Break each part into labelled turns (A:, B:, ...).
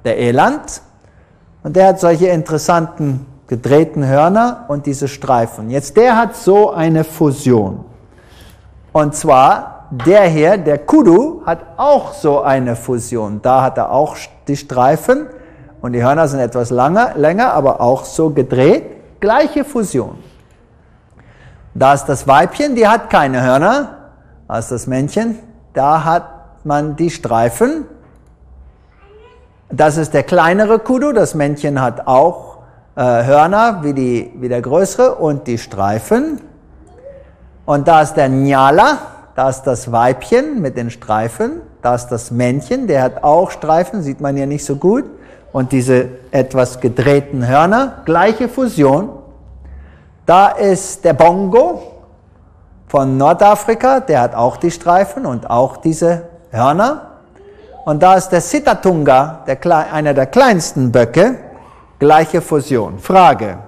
A: der Eland. Und der hat solche interessanten gedrehten Hörner und diese Streifen. Jetzt der hat so eine Fusion. Und zwar der hier, der Kudu, hat auch so eine Fusion. Da hat er auch die Streifen und die Hörner sind etwas länger, aber auch so gedreht. Gleiche Fusion. Da ist das Weibchen, die hat keine Hörner. Da ist das Männchen, da hat man die Streifen. Das ist der kleinere Kudu, das Männchen hat auch Hörner wie der größere und die Streifen. Und da ist der Nyala, da ist das Weibchen mit den Streifen. Da ist das Männchen, der hat auch Streifen, sieht man hier nicht so gut. Und diese etwas gedrehten Hörner, gleiche Fusion. Da ist der Bongo von Nordafrika, der hat auch die Streifen und auch diese Hörner. Und da ist der Sitatunga, einer der kleinsten Böcke, gleiche Fusion. Frage: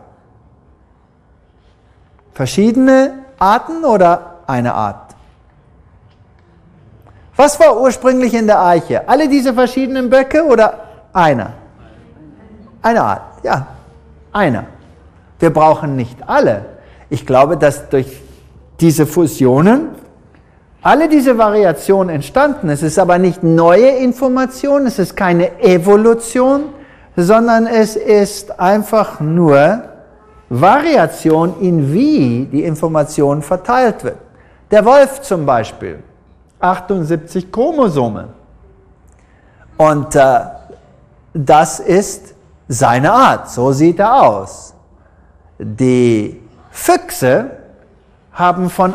A: Verschiedene Arten oder eine Art? Was war ursprünglich in der Eiche? Alle diese verschiedenen Böcke oder einer? Eine Art, ja, einer. Wir brauchen nicht alle. Ich glaube, dass durch diese Fusionen alle diese Variationen entstanden. Es ist aber nicht neue Information, es ist keine Evolution, sondern es ist einfach nur Variation in wie die Information verteilt wird. Der Wolf zum Beispiel, 78 Chromosome. Und das ist seine Art, so sieht er aus. Die Füchse haben von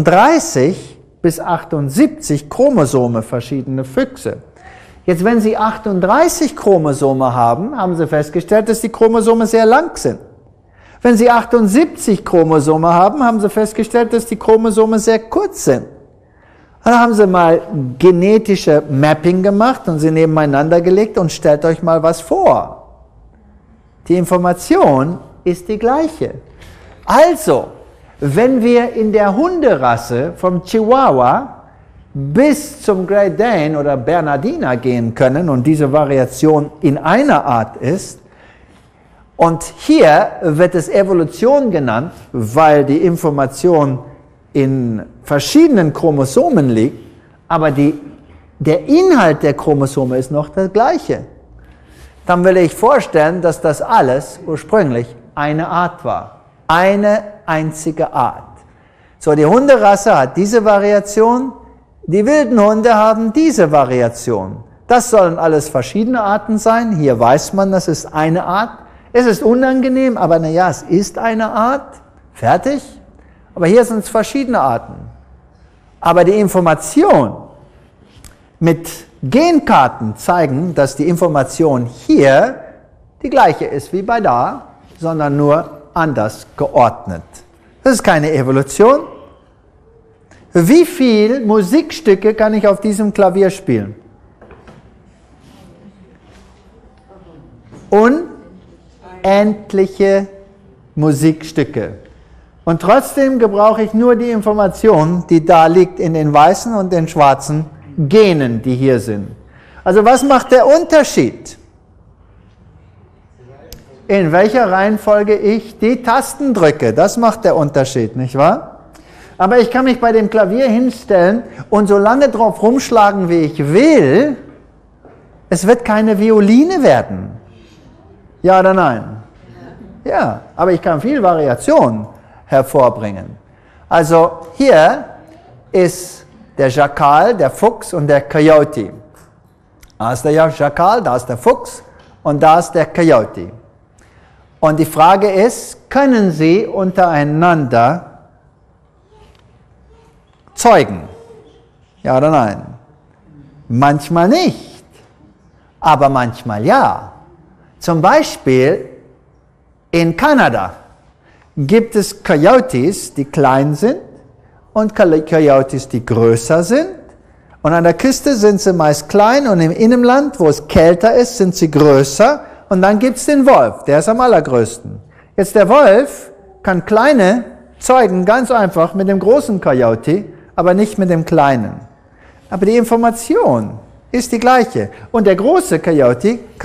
A: 38 bis 78 Chromosome, verschiedene Füchse. Jetzt, wenn sie 38 Chromosome haben, haben sie festgestellt, dass die Chromosome sehr lang sind. Wenn sie 78 Chromosome haben, haben sie festgestellt, dass die Chromosome sehr kurz sind. Dann haben sie mal genetische Mapping gemacht und sie nebeneinander gelegt und stellt euch mal was vor. Die Information ist die gleiche. Also, wenn wir in der Hunderasse vom Chihuahua bis zum Great Dane oder Bernardiner gehen können und diese Variation in einer Art ist, und hier wird es Evolution genannt, weil die Information in verschiedenen Chromosomen liegt, aber der Inhalt der Chromosome ist noch der gleiche. Dann will ich vorstellen, dass das alles ursprünglich eine Art war. Eine einzige Art. So, die Hunderasse hat diese Variation, die wilden Hunde haben diese Variation. Das sollen alles verschiedene Arten sein. Hier weiß man, das ist eine Art. Es ist unangenehm, aber naja, es ist eine Art. Fertig. Aber hier sind es verschiedene Arten. Aber die Information mit Genkarten zeigen, dass die Information hier die gleiche ist wie bei da, sondern nur anders geordnet. Das ist keine Evolution. Wie viele Musikstücke kann ich auf diesem Klavier spielen? Unendliche Musikstücke. Und trotzdem gebrauche ich nur die Information, die da liegt in den weißen und den schwarzen Genen, die hier sind. Also was macht der Unterschied? In welcher Reihenfolge ich die Tasten drücke. Das macht der Unterschied, nicht wahr? Aber ich kann mich bei dem Klavier hinstellen und so lange drauf rumschlagen, wie ich will. Es wird keine Violine werden. Ja oder nein? Ja, aber ich kann viel Variation hervorbringen. Also hier ist der Schakal, der Fuchs und der Coyote. Da ist der Schakal, da ist der Fuchs und da ist der Coyote. Und die Frage ist, können sie untereinander zeugen? Ja oder nein? Manchmal nicht, aber manchmal ja. Zum Beispiel in Kanada gibt es Coyotes, die klein sind und Coyotes, die größer sind. Und an der Küste sind sie meist klein und im Innenland, wo es kälter ist, sind sie größer. Und dann gibt es den Wolf, der ist am allergrößten. Jetzt der Wolf kann kleine zeugen, ganz einfach mit dem großen Coyote, aber nicht mit dem kleinen. Aber die Information ist die gleiche. Und der große Coyote kann